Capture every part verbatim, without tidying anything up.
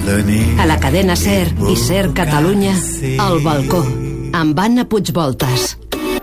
A la cadena SER i SER Catalunya, El Balcó, amb Anna Puigvoltas.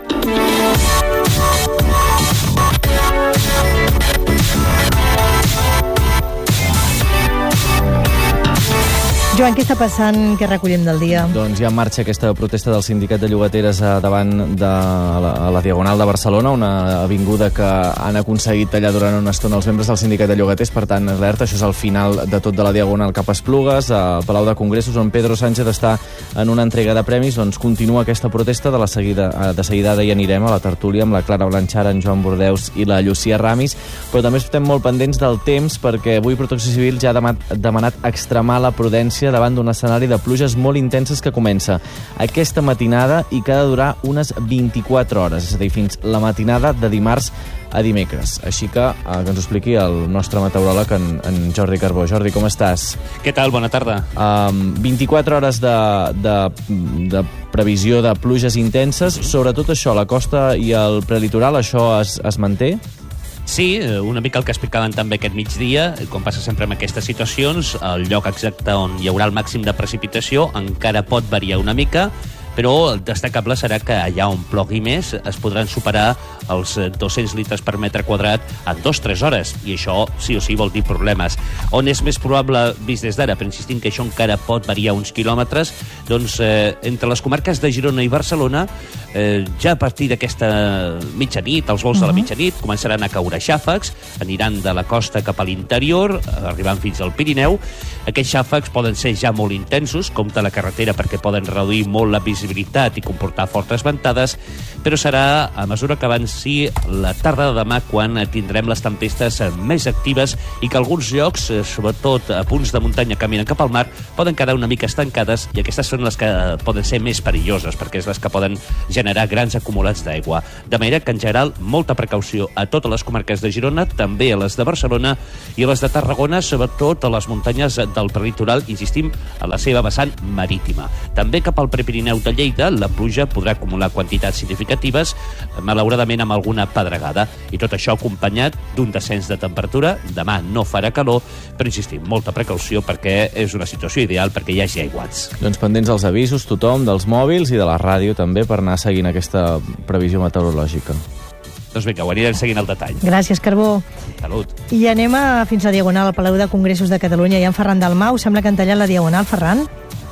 Joan, què està passant? Què recollim del dia? Doncs ja en marxa aquesta protesta del sindicat de llogateres davant de la, a la Diagonal de Barcelona, una avinguda que han aconseguit tallar durant una estona els membres del sindicat de llogaters. Per tant, alerta, això és el final de tot de la Diagonal cap a Esplugues, al Palau de Congressos, on Pedro Sánchez està en una entrega de premis. Doncs continua aquesta protesta. De, la seguida, de seguida hi anirem a la tertúlia amb la Clara Blanchard, en Joan Bordeus i la Llucia Ramis, però també estem molt pendents del temps, perquè avui Protecció Civil ja ha demanat, demanat extremar la prudència davant d'un escenari de pluges molt intenses que comença aquesta matinada i que ha de durar unes vint-i-quatre hores, és a dir, fins la matinada de dimarts a dimecres. Així que, eh, que ens ho expliqui el nostre meteoròleg, en, en Jordi Carbó. Jordi, com estàs? Què tal? Bona tarda. Um, vint-i-quatre hores de, de, de previsió de pluges intenses, sobretot això, la costa i el prelitoral, això es, es manté? Sí, una mica el que explicaven també aquest migdia, com passa sempre en aquestes situacions, el lloc exacte on hi haurà el màxim de precipitació encara pot variar una mica, però el destacable serà que allà on plogui més es podran superar els dos-cents litres per metre quadrat en dues o tres hores, i això sí o sí vol dir problemes. On és més probable, vist des d'ara, però insistim que això encara pot variar uns quilòmetres, doncs eh, entre les comarques de Girona i Barcelona, eh, ja a partir d'aquesta mitjanit, els vols uh-huh. de la mitjanit, començaran a caure xàfecs, aniran de la costa cap a l'interior, arribant fins al Pirineu. Aquests xàfecs poden ser ja molt intensos, compte la carretera perquè poden reduir molt la visibilitat i comportar fortes ventades, però serà a mesura que avanci la tarda de demà quan tindrem les tempestes més actives i que alguns llocs, sobretot a punts de muntanya que caminen cap al mar, poden quedar una mica estancades, i aquestes són les que poden ser més perilloses, perquè és les que poden generar grans acumulats d'aigua. De manera que, en general, molta precaució a totes les comarques de Girona, també a les de Barcelona i a les de Tarragona, sobretot a les muntanyes del prelitoral, insistim, a la seva vessant marítima. També cap al Prepirineu de Lleida, la pluja podrà acumular quantitats significatives, malauradament amb alguna pedregada, i tot això acompanyat d'un descens de temperatura. Demà no farà calor, però insistim, molta precaució perquè és una situació ideal perquè hi hagi aiguats. Doncs pendents els avisos, tothom, dels mòbils i de la ràdio també, per anar seguint aquesta previsió meteorològica. Doncs vinga, ho anirem seguint el detall. Gràcies, Carbó. Salut. I anem a, fins a Diagonal, al Palau de Congressos de Catalunya. I en Ferran Dalmau, sembla que han tallat la Diagonal. Ferran?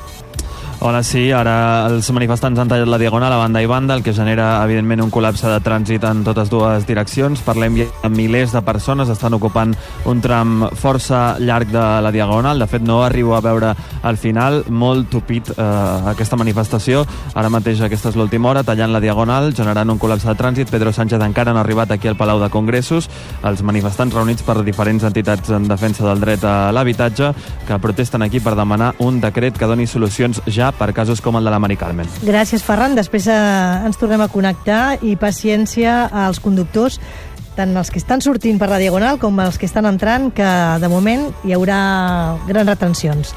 Hola, sí, ara els manifestants han tallat la Diagonal a banda i banda, el que genera, evidentment, un col·lapse de trànsit en totes dues direccions. Parlem de milers de persones, estan ocupant un tram força llarg de la Diagonal. De fet, no arribo a veure al final, molt tupit eh, aquesta manifestació. Ara mateix, aquesta és l'última hora, tallant la Diagonal, generant un col·lapse de trànsit. Pedro Sánchez encara no ha arribat aquí al Palau de Congressos. Els manifestants reunits per diferents entitats en defensa del dret a l'habitatge, que protesten aquí per demanar un decret que doni solucions ja per casos com el de la Mari Carmen. Gràcies, Ferran. Després eh, ens tornem a connectar, i paciència als conductors, tant els que estan sortint per la Diagonal com els que estan entrant, que de moment hi haurà grans retencions.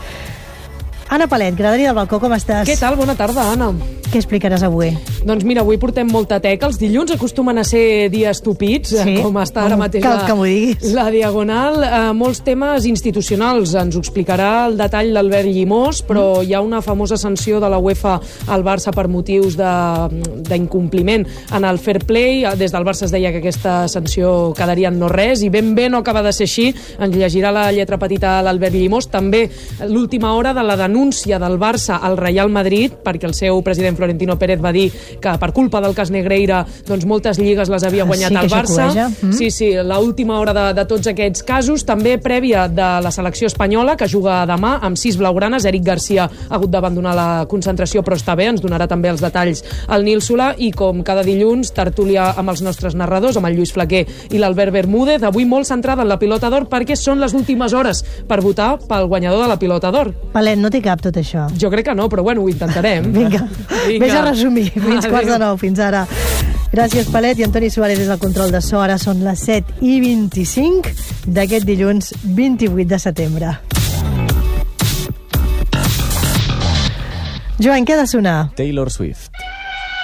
Anna Palet, Graderia del Balcó, com estàs? Què tal? Bona tarda, Anna. Què explicaràs avui? Doncs mira, avui portem molta teca. Els dilluns acostumen a ser dies tupits, sí? com està ara mateix Cal la, que m'ho diguis. la Diagonal. Eh, molts temes institucionals. Ens ho explicarà el detall d'Albert Llimós, però mm. hi ha una famosa sanció de la UEFA al Barça per motius d'incompliment en el fair play. Des del Barça es deia que aquesta sanció quedaria en no res, i ben bé no acaba de ser així. Ens llegirà la lletra petita l'Albert Llimós. També l'última hora de la denúncia del Barça al Real Madrid, perquè el seu president Florentino Pérez va dir que per culpa del cas Negreira doncs moltes lligues les havia guanyat sí, el Barça. Mm. Sí, sí, l'última hora de, de tots aquests casos. També prèvia de la selecció espanyola, que juga demà amb sis blaugranes. Eric Garcia ha hagut d'abandonar la concentració, però està bé, ens donarà també els detalls al Nil Solà. I com cada dilluns, tertúlia amb els nostres narradors, amb el Lluís Flaquer i l'Albert Bermúdez, avui molt centrada en la Pilota d'Or, perquè són les últimes hores per votar pel guanyador de la Pilota d'Or. Palet, no t'hi cap tot això? Jo crec que no, però bueno, ho intentarem. Vinga, Vinga. Vés a resumir. Fins quarts de nou, fins ara. Gràcies, Palet, i Antoni Suárez és el control de so. Ara són les set i vint-i-cinc d'aquest dilluns vint-i-vuit de setembre. Joan, què ha de sonar? Taylor Swift.